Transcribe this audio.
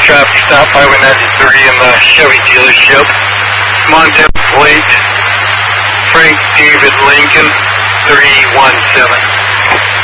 traffic stop, Highway 93 in the Chevy dealership. Montana plate, Frank David Lincoln, 317.